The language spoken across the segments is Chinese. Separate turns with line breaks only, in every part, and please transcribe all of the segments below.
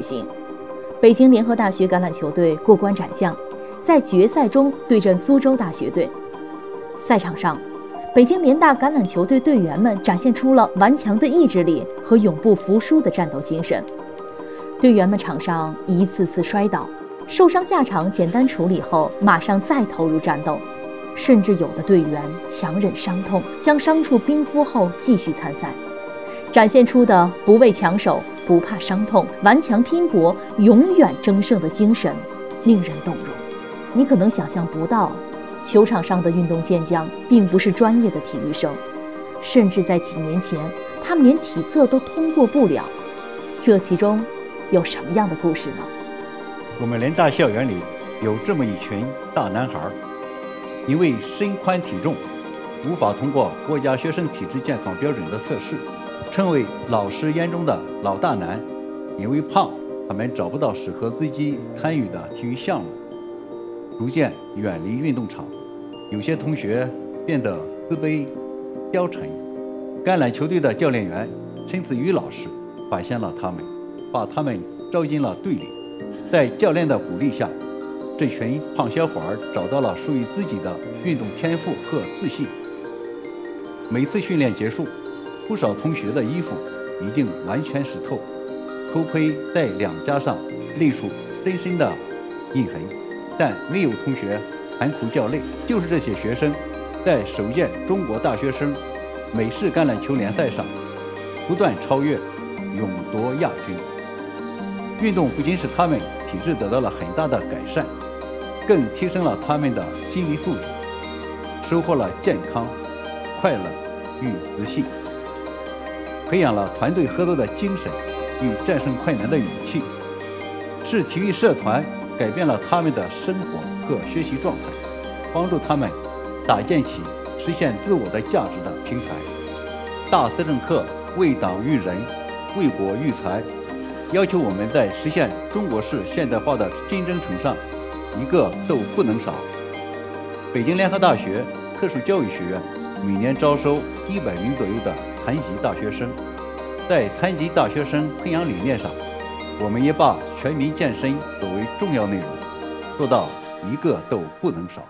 行。北京联合大学橄榄球队过关斩将，在决赛中对阵苏州大学队。赛场上，北京联大橄榄球队队员们展现出了顽强的意志力和永不服输的战斗精神。队员们场上一次次摔倒，受伤下场简单处理后，马上再投入战斗，甚至有的队员强忍伤痛，将伤处冰敷后继续参赛，展现出的不畏强手、不怕伤痛、顽强拼搏、永远争胜的精神，令人动容。你可能想象不到，球场上的运动健将并不是专业的体育生，甚至在几年前，他们连体测都通过不了。这其中有什么样的故事呢？
我们联大校园里有这么一群大男孩，因为身宽体重，无法通过国家学生体质健康标准的测试，成为老师眼中的老大难。因为胖，他们找不到适合自己参与的体育项目，逐渐远离运动场。有些同学变得自卑消沉。橄榄球队的教练员陈思宇老师发现了他们，把他们招进了队里。在教练的鼓励下，这群胖小伙找到了属于自己的运动天赋和自信。每次训练结束，不少同学的衣服已经完全湿透，头盔在两颊上勒出深深的印痕，但没有同学含哭叫泪。就是这些学生，在首届中国大学生美式橄榄球联赛上不断超越，勇夺亚军。运动不仅使他们体质得到了很大的改善，更提升了他们的心理素质，收获了健康、快乐与自信，培养了团队合作的精神与战胜困难的勇气，是体育社团改变了他们的生活和学习状态，帮助他们搭建起实现自我的价值的平台。大责任课为党育人，为国育才，要求我们在实现中国式现代化的新征程上一个都不能少。北京联合大学特殊教育学院每年招收100名左右的残疾大学生，在残疾大学生培养理念上，我们也把全民健身作为重要内容，做到一个都不能少。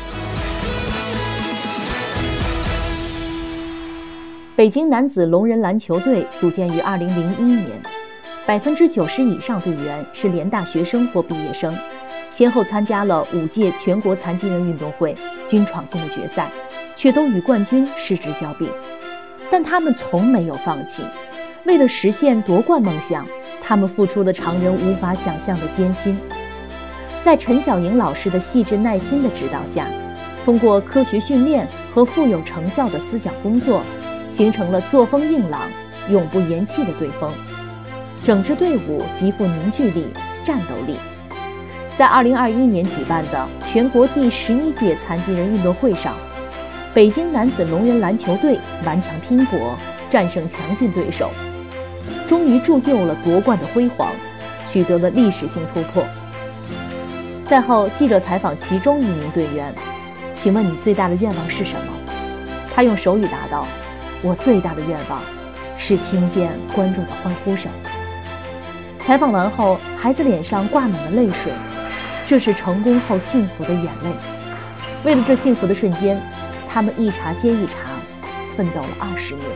北京男子龙人篮球队组建于2001年，90%以上队员是联大学生或毕业生，先后参加了5届全国残疾人运动会，均闯进了决赛，却都与冠军失之交臂。但他们从没有放弃，为了实现夺冠梦想，他们付出了常人无法想象的艰辛。在陈晓莹老师的细致耐心的指导下，通过科学训练和富有成效的思想工作，形成了作风硬朗、永不言弃的队风，整支队伍极富凝聚力、战斗力。在2021年举办的全国第11届残疾人运动会上，北京男子龙人篮球队顽强拼搏，战胜强劲对手，终于铸就了夺冠的辉煌，取得了历史性突破。赛后，记者采访其中一名队员：“请问你最大的愿望是什么？”他用手语答道：“我最大的愿望是听见观众的欢呼声。”采访完后，孩子脸上挂满了泪水，这是成功后幸福的眼泪。为了这幸福的瞬间，他们一茬接一茬，奋斗了20年。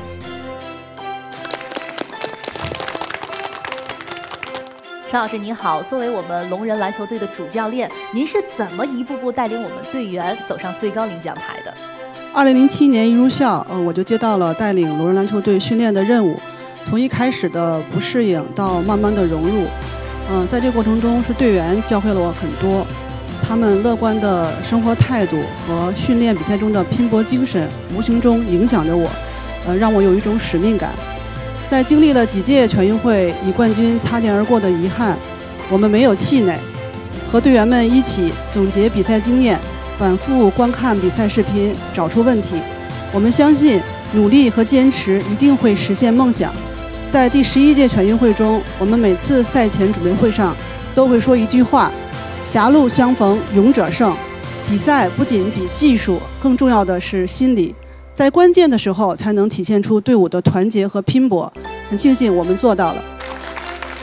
陈老师您好，作为我们龙人篮球队的主教练，您是怎么一步步带领我们队员走上最高领奖台的
？2007年一入校，我就接到了带领龙人篮球队训练的任务。从一开始的不适应到慢慢的融入，在这个过程中是队员教会了我很多，他们乐观的生活态度和训练比赛中的拼搏精神，无形中影响着我，让我有一种使命感。在经历了几届全运会以冠军擦肩而过的遗憾，我们没有气馁，和队员们一起总结比赛经验，反复观看比赛视频，找出问题。我们相信努力和坚持一定会实现梦想。在第11届全运会中，我们每次赛前准备会上都会说一句话：狭路相逢勇者胜。比赛不仅比技术，更重要的是心理，在关键的时候才能体现出队伍的团结和拼搏。很庆幸我们做到了。